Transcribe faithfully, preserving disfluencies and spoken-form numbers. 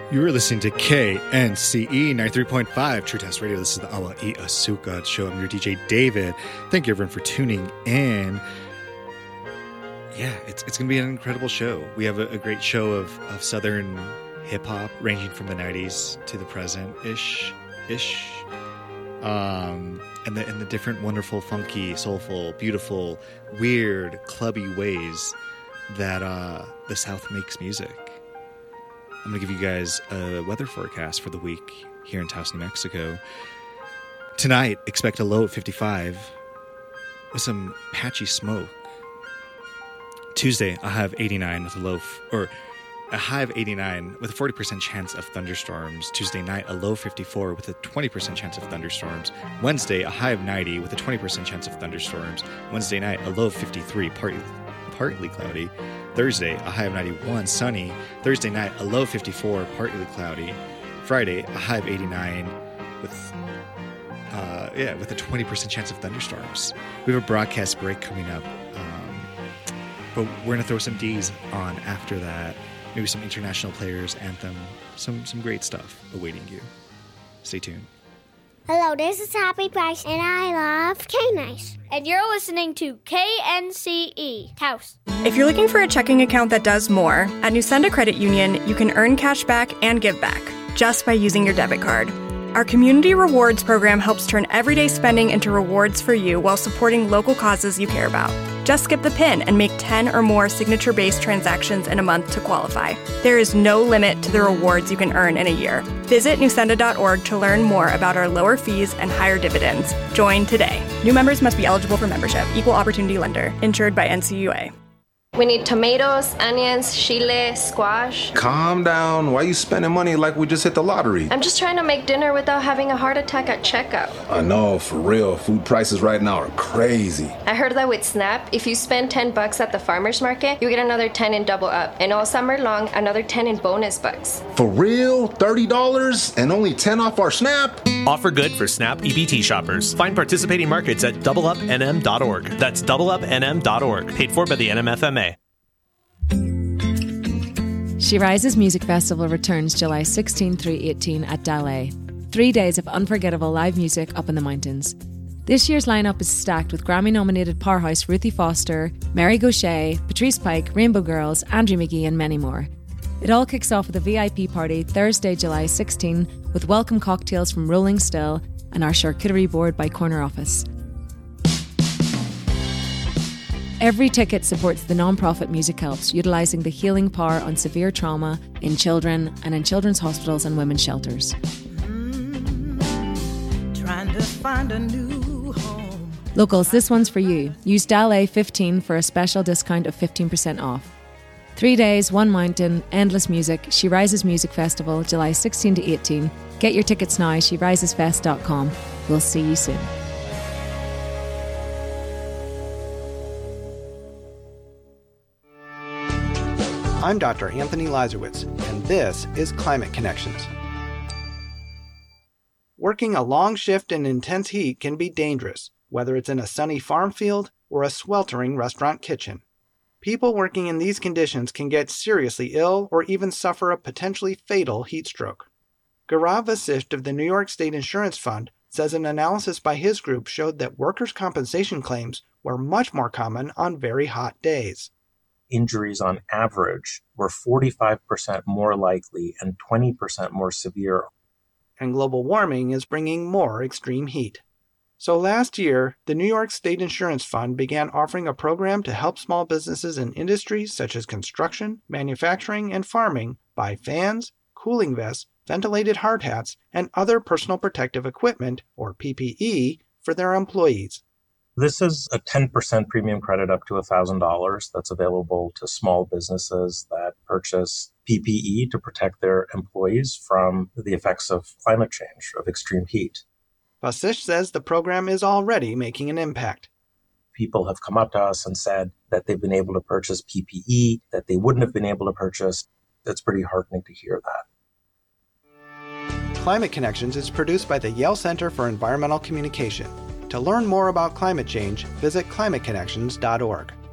You are listening to K N C E ninety-three point five True Test Radio. This is the Awa I Asuka Show. I'm your D J, David. Thank you, everyone, for tuning in. Yeah, it's it's going to be an incredible show. We have a, a great show of, of Southern hip-hop ranging from the nineties to the present-ish. ish. Um, and the, and the different wonderful, funky, soulful, beautiful, weird, clubby ways that uh, the South makes music. I'm going to give you guys a weather forecast for the week here in Taos, New Mexico. Tonight, expect a low of fifty-five with some patchy smoke. Tuesday, I'll have eighty-nine with a low, f- or a high of eighty-nine with a forty percent chance of thunderstorms. Tuesday night, a low fifty-four with a twenty percent chance of thunderstorms. Wednesday, a high of ninety with a twenty percent chance of thunderstorms. Wednesday night, a low of fifty-three, partly, partly cloudy. Thursday, a high of ninety-one, sunny. Thursday night, a low of fifty-four, partly cloudy. Friday, a high of eighty-nine with uh, yeah, with a twenty percent chance of thunderstorms. We have a broadcast break coming up, um, but we're going to throw some D's on after that. Maybe some international players, anthem, some some great stuff awaiting you. Stay tuned. Hello, this is Happy Price, and I love K-Nice. And you're listening to K N C E, Taos. If you're looking for a checking account that does more, at Nusenda Credit Union, you can earn cash back and give back just by using your debit card. Our Community Rewards program helps turn everyday spending into rewards for you while supporting local causes you care about. Just skip the PIN and make ten or more signature-based transactions in a month to qualify. There is no limit to the rewards you can earn in a year. Visit nusenda dot org to learn more about our lower fees and higher dividends. Join today. New members must be eligible for membership. Equal Opportunity Lender. Insured by N C U A. We need tomatoes, onions, chile, squash. Calm down. Why are you spending money like we just hit the lottery? I'm just trying to make dinner without having a heart attack at checkout. I know, for real. Food prices right now are crazy. I heard that with SNAP, if you spend ten bucks at the farmer's market, you get another ten in double up. And all summer long, another ten in bonus bucks. For real? thirty dollars and only ten off our SNAP? Offer good for SNAP E B T shoppers. Find participating markets at double up N M dot org. That's double up N M dot org. Paid for by the N M F M A. She Rises Music Festival returns July sixteenth through eighteenth at Dallé. Three days of unforgettable live music up in the mountains. This year's lineup is stacked with Grammy-nominated powerhouse Ruthie Foster, Mary Gauthier, Patrice Pike, Rainbow Girls, Andrew McGee and many more. It all kicks off with a V I P party Thursday, July sixteenth with welcome cocktails from Rolling Still and our charcuterie board by Corner Office. Every ticket supports the non-profit Music Helps, utilising the healing power on severe trauma in children and in children's hospitals and women's shelters. Mm-hmm. Trying to find a new home. Locals, this one's for you. Use Dallé fifteen for a special discount of fifteen percent off. Three days, one mountain, endless music. She Rises Music Festival, July sixteenth to eighteenth. Get your tickets now, she rises fest dot com. We'll see you soon. I'm Doctor Anthony Lazarowitz, and this is Climate Connections. Working a long shift in intense heat can be dangerous, whether it's in a sunny farm field or a sweltering restaurant kitchen. People working in these conditions can get seriously ill or even suffer a potentially fatal heat stroke. Gaurav Vasisht of the New York State Insurance Fund says an analysis by his group showed that workers' compensation claims were much more common on very hot days. Injuries on average were forty-five percent more likely and twenty percent more severe. And global warming is bringing more extreme heat. So last year, the New York State Insurance Fund began offering a program to help small businesses in industries such as construction, manufacturing, and farming buy fans, cooling vests, ventilated hard hats, and other personal protective equipment, or P P E, for their employees. This is a ten percent premium credit up to one thousand dollars that's available to small businesses that purchase P P E to protect their employees from the effects of climate change, of extreme heat. Vasisht says the program is already making an impact. People have come up to us and said that they've been able to purchase P P E that they wouldn't have been able to purchase. It's pretty heartening to hear that. Climate Connections is produced by the Yale Center for Environmental Communication. To learn more about climate change, visit climate connections dot org.